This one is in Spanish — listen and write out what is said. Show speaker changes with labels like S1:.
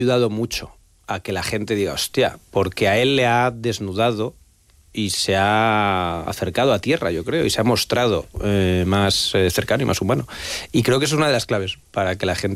S1: ayudado mucho a que la gente diga, hostia, porque a él le ha desnudado y se ha acercado a tierra, yo creo, y se ha mostrado más cercano y más humano. Y creo que eso es una de las claves para que la gente